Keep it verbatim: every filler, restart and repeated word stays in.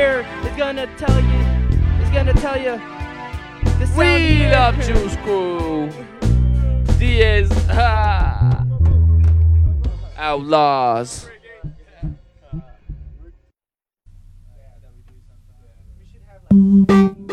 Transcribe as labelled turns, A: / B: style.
A: here is gonna tell you, is gonna tell you. The sound
B: We
A: here.
B: love Juice Crew. Diaz, ha. Outlaws.
C: Thank you.